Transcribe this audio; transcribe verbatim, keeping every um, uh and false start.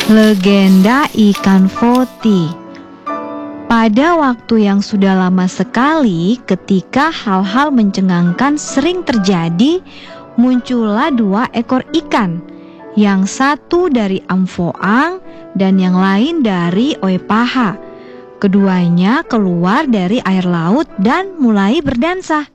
Legenda ikan Foti. Pada waktu yang sudah lama sekali, ketika hal-hal mencengangkan sering terjadi, muncullah dua ekor ikan, yang satu dari Amphoang dan yang lain dari Oepaha. Keduanya keluar dari air laut dan mulai berdansa.